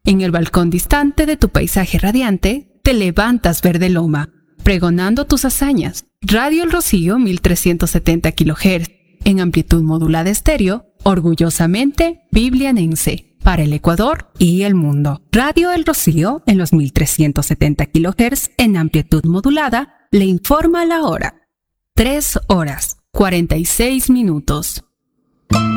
En el balcón distante de tu paisaje radiante, te levantas verde loma, pregonando tus hazañas. Radio El Rocío 1370 kHz, en amplitud modulada estéreo, orgullosamente biblianense, para el Ecuador y el mundo. Radio El Rocío, en los 1370 kHz, en amplitud modulada, le informa la hora. 3 horas, 46 minutos.